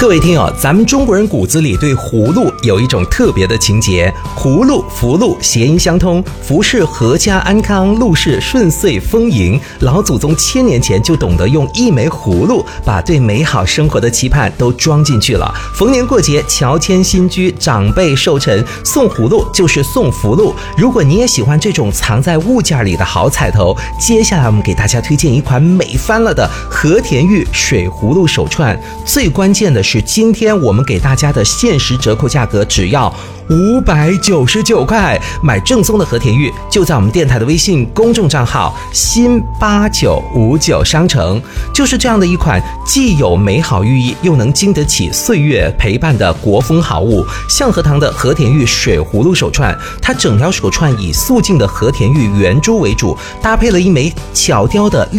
各位听友，咱们中国人骨子里对葫芦有一种特别的情结，葫芦、福禄谐音相通，福是阖家安康，禄是顺遂丰盈。老祖宗1000年前就懂得用一枚葫芦把对美好生活的期盼都装进去了。逢年过节，乔迁新居，长辈寿辰，送葫芦就是送福禄。如果你也喜欢这种藏在物件里的好彩头，接下来我们给大家推荐一款美翻了的和田玉水葫芦手串。最关键的是，今天我们给大家的限时折扣价格只要599块，买正宗的和田玉就在我们电台的微信公众账号新8959商城。就是这样的一款既有美好寓意又能经得起岁月陪伴的国风好物，象和堂的和田玉水葫芦手串，它整条手串以素净的和田玉圆珠为主，搭配了一枚巧雕的